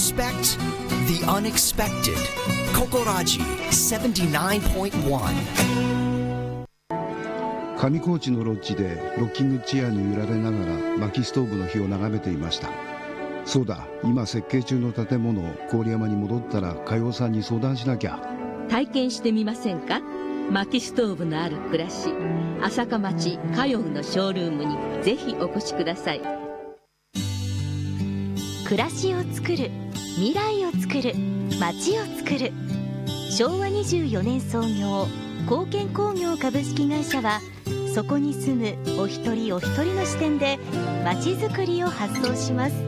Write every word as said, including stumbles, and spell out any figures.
Expect the unexpected. Kokorajiセブンティナインポイントワン。 上高地のロッジでロッキングチェアに揺られながら薪ストーブの火を眺めていました。そうだ、今設計中の建物郡山に戻ったら佳代さんに相談しなきゃ。 体験してみませんか？薪ストーブのある暮らし、朝霞町佳代のショールームにぜひお越しください。 暮らしをつくる、未来をつくる、町をつくる。しょうわにじゅうよねん創業、貢献工業株式会社は、そこに住むお一人お一人の視点で町づくりを発想します。